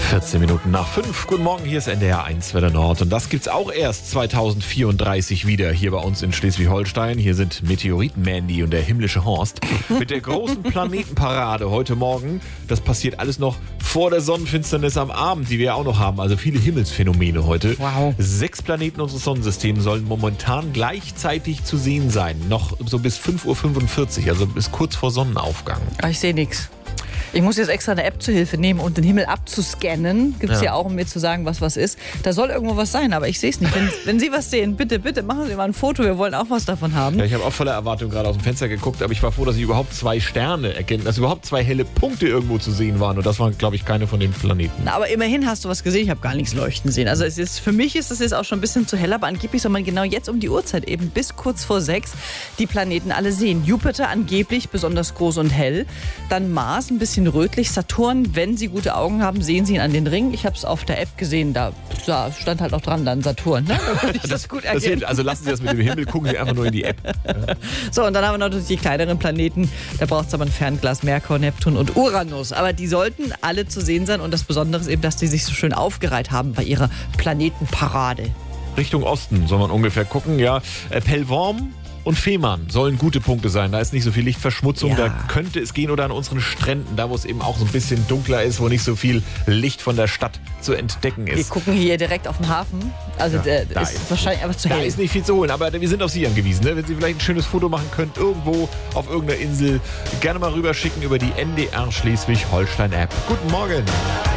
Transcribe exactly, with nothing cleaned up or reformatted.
vierzehn Minuten nach fünf. Guten Morgen, hier ist N D R eins Wetter Nord. Und das gibt's auch erst zweitausendvierunddreißig wieder hier bei uns in Schleswig-Holstein. Hier sind Meteoriten-Mandy und der himmlische Horst mit der großen Planetenparade heute Morgen. Das passiert alles noch vor der Sonnenfinsternis am Abend, die wir ja auch noch haben. Also viele Himmelsphänomene heute. Wow. Sechs Planeten unseres Sonnensystems sollen momentan gleichzeitig zu sehen sein. Noch so bis fünf Uhr fünfundvierzig, also bis kurz vor Sonnenaufgang. Aber ich sehe nichts. Ich muss jetzt extra eine App zur Hilfe nehmen und den Himmel abzuscannen. Gibt es ja. ja auch, um mir zu sagen, was was ist. Da soll irgendwo was sein, aber ich sehe es nicht. Wenn, wenn Sie was sehen, bitte, bitte machen Sie mal ein Foto. Wir wollen auch was davon haben. Ja, ich habe auch voller Erwartung gerade aus dem Fenster geguckt, aber ich war froh, dass ich überhaupt zwei Sterne erkenne, dass überhaupt zwei helle Punkte irgendwo zu sehen waren. Und das waren, glaube ich, keine von den Planeten. Na, aber immerhin hast du was gesehen. Ich habe gar nichts leuchten sehen. Also es ist, für mich ist es jetzt auch schon ein bisschen zu hell, aber angeblich soll man genau jetzt um die Uhrzeit eben bis kurz vor sechs die Planeten alle sehen. Jupiter angeblich besonders groß und hell. Dann Mars ein bisschen rötlich. Saturn, wenn Sie gute Augen haben, sehen Sie ihn an den Ringen. Ich habe es auf der App gesehen, da, da stand halt auch dran, dann Saturn. Ne? Da konnte ich das gut erkennen. Das hilft, also lassen Sie das mit dem Himmel, gucken Sie einfach nur in die App. Ja. So, und dann haben wir noch die kleineren Planeten. Da braucht es aber ein Fernglas, Merkur, Neptun und Uranus. Aber die sollten alle zu sehen sein. Und das Besondere ist eben, dass die sich so schön aufgereiht haben bei ihrer Planetenparade. Richtung Osten soll man ungefähr gucken. Ja, Pellworm und Fehmarn sollen gute Punkte sein. Da ist nicht so viel Lichtverschmutzung. Ja. Da könnte es gehen, oder an unseren Stränden, da wo es eben auch so ein bisschen dunkler ist, wo nicht so viel Licht von der Stadt zu entdecken ist. Wir gucken hier direkt auf den Hafen. Also Ja, der da ist, ist- wahrscheinlich aber zu Da hell. ist nicht viel zu holen, aber wir sind auf Sie angewiesen. Ne? Wenn Sie vielleicht ein schönes Foto machen können, irgendwo auf irgendeiner Insel, gerne mal rüberschicken über die N D R Schleswig-Holstein-App. Guten Morgen!